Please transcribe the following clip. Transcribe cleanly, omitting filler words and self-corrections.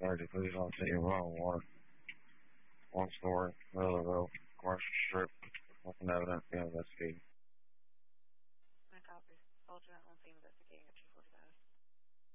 30, please don't take your wrong water. One story, Millersville, commercial strip, nothing evident, being investigated. My copy. Soldier at 1 scene investigating at 245.